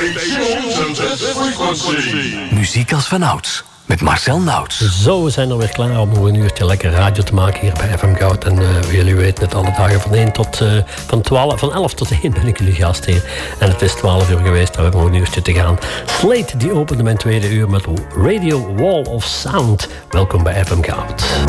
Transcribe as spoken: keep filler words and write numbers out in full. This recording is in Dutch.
Muziek als vanouds. Met Marcel Nauts. Zo, we zijn er weer klaar om nog een uurtje lekker radio te maken hier bij F M Goud. En uh, jullie weten het, alle dagen van, één tot, uh, van, twaalf, van elf tot één ben ik jullie gast hier. En het is twaalf uur geweest, we hebben nog een uurtje te gaan. Slate die opende mijn tweede uur met Radio Wall of Sound. Welkom bij F M Goud.